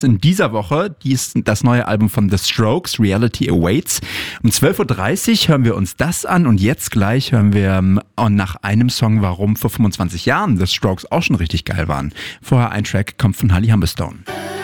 In dieser Woche das neue Album von The Strokes, Reality Awaits. Um 12.30 Uhr hören wir uns das an und jetzt gleich hören wir nach einem Song, warum vor 25 Jahren The Strokes auch schon richtig geil waren. Vorher ein Track kommt von Holly Humberstone.